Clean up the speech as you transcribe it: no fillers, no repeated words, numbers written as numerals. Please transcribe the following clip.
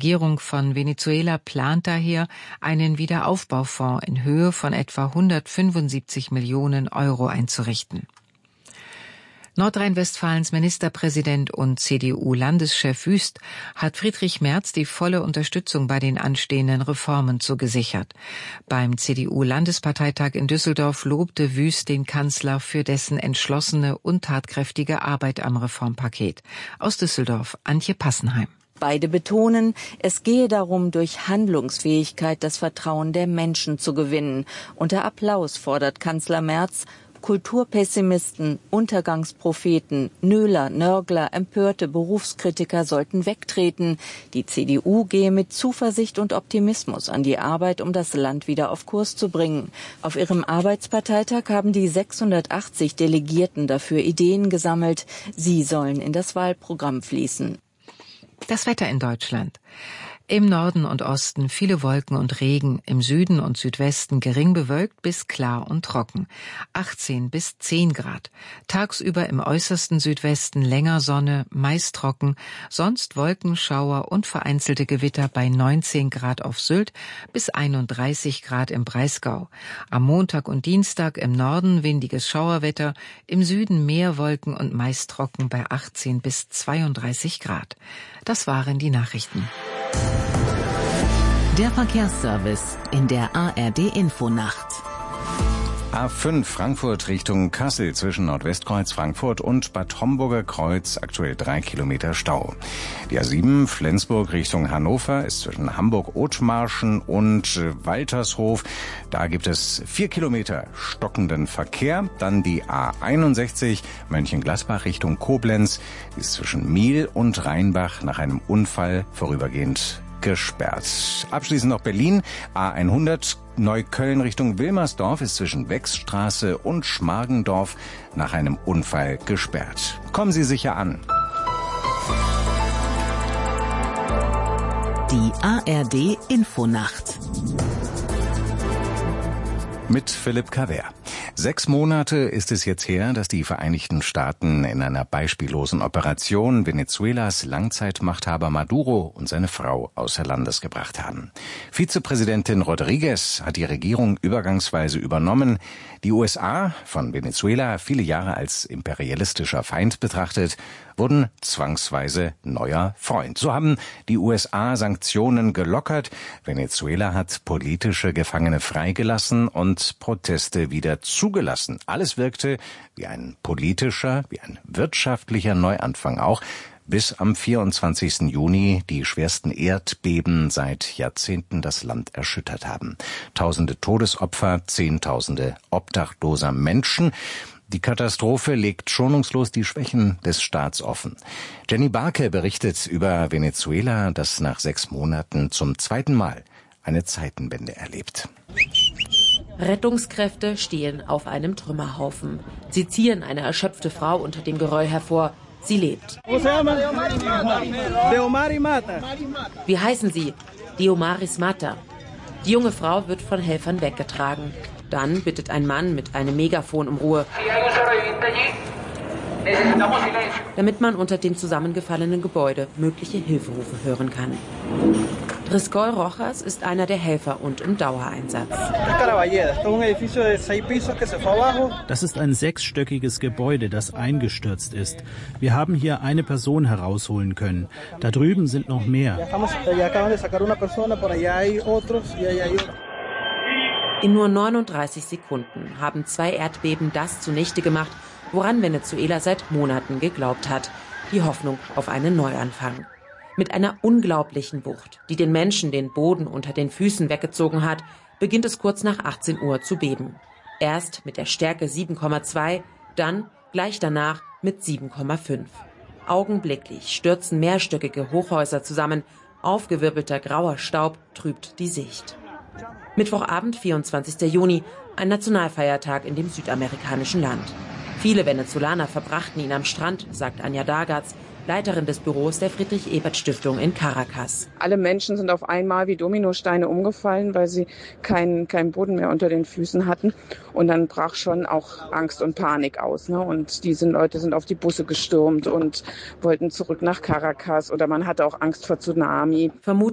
Regierung von Venezuela plant daher, einen Wiederaufbaufonds in Höhe von etwa 175 Millionen Euro einzurichten. Nordrhein-Westfalens Ministerpräsident und CDU-Landeschef Wüst hat Friedrich Merz die volle Unterstützung bei den anstehenden Reformen zugesichert. Beim CDU-Landesparteitag in Düsseldorf lobte Wüst den Kanzler für dessen entschlossene und tatkräftige Arbeit am Reformpaket. Aus Düsseldorf, Antje Passenheim. Beide betonen, es gehe darum, durch Handlungsfähigkeit das Vertrauen der Menschen zu gewinnen. Unter Applaus fordert Kanzler Merz, Kulturpessimisten, Untergangspropheten, Nöler, Nörgler, empörte Berufskritiker sollten wegtreten. Die CDU gehe mit Zuversicht und Optimismus an die Arbeit, um das Land wieder auf Kurs zu bringen. Auf ihrem Arbeitsparteitag haben die 680 Delegierten dafür Ideen gesammelt. Sie sollen in das Wahlprogramm fließen. Das Wetter in Deutschland. Im Norden und Osten viele Wolken und Regen, im Süden und Südwesten gering bewölkt bis klar und trocken. 18 bis 10 Grad. Tagsüber im äußersten Südwesten länger Sonne, meist trocken, sonst Wolken, Schauer und vereinzelte Gewitter bei 19 Grad auf Sylt bis 31 Grad im Breisgau. Am Montag und Dienstag im Norden windiges Schauerwetter, im Süden mehr Wolken und meist trocken bei 18 bis 32 Grad. Das waren die Nachrichten. Der Verkehrsservice in der ARD-Infonacht. A5 Frankfurt Richtung Kassel zwischen Nordwestkreuz Frankfurt und Bad Homburger Kreuz aktuell 3 Kilometer Stau. Die A7 Flensburg Richtung Hannover ist zwischen Hamburg-Othmarschen und Waltershof. Da gibt es 4 Kilometer stockenden Verkehr. Dann die A61 Mönchengladbach Richtung Koblenz ist zwischen Miel und Rheinbach nach einem Unfall vorübergehend gesperrt. Abschließend noch Berlin. A100 Neukölln Richtung Wilmersdorf ist zwischen Wechsstraße und Schmargendorf nach einem Unfall gesperrt. Kommen Sie sicher an. Die ARD Infonacht. Mit Philipp Kaver. 6 Monate ist es jetzt her, dass die Vereinigten Staaten in einer beispiellosen Operation Venezuelas Langzeitmachthaber Maduro und seine Frau außer Landes gebracht haben. Vizepräsidentin Rodriguez hat die Regierung übergangsweise übernommen. Die USA, von Venezuela viele Jahre als imperialistischer Feind betrachtet, wurden zwangsweise neuer Freund. So haben die USA Sanktionen gelockert, Venezuela hat politische Gefangene freigelassen und Proteste wieder zugelassen. Alles wirkte wie ein politischer, wie ein wirtschaftlicher Neuanfang auch, bis am 24. Juni die schwersten Erdbeben seit Jahrzehnten das Land erschüttert haben. Tausende Todesopfer, Zehntausende obdachloser Menschen. Die Katastrophe legt schonungslos die Schwächen des Staats offen. Jenny Barke berichtet über Venezuela, das nach 6 Monaten zum zweiten Mal eine Zeitenwende erlebt. Rettungskräfte stehen auf einem Trümmerhaufen. Sie ziehen eine erschöpfte Frau unter dem Geröll hervor. Sie lebt. Wie heißen Sie? Diomaris Mata. Die junge Frau wird von Helfern weggetragen. Dann bittet ein Mann mit einem Megafon um Ruhe, damit man unter dem zusammengefallenen Gebäude mögliche Hilferufe hören kann. Riscoy Rojas ist einer der Helfer und im Dauereinsatz. Das ist ein 6-stöckiges Gebäude, das eingestürzt ist. Wir haben hier eine Person herausholen können. Da drüben sind noch mehr. In nur 39 Sekunden haben 2 Erdbeben das zunichte gemacht, woran Venezuela seit Monaten geglaubt hat. Die Hoffnung auf einen Neuanfang. Mit einer unglaublichen Wucht, die den Menschen den Boden unter den Füßen weggezogen hat, beginnt es kurz nach 18 Uhr zu beben. Erst mit der Stärke 7,2, dann gleich danach mit 7,5. Augenblicklich stürzen mehrstöckige Hochhäuser zusammen. Aufgewirbelter grauer Staub trübt die Sicht. Mittwochabend, 24. Juni, ein Nationalfeiertag in dem südamerikanischen Land. Viele Venezolaner verbrachten ihn am Strand, sagt Anja Dagatz, Leiterin des Büros der Friedrich-Ebert-Stiftung in Caracas. Alle Menschen sind auf einmal wie Dominosteine umgefallen, weil sie keinen Boden mehr unter den Füßen hatten. Und dann brach schon auch Angst und Panik aus. Ne? Und diese Leute sind auf die Busse gestürmt und wollten zurück nach Caracas. Oder man hatte auch Angst vor Tsunami.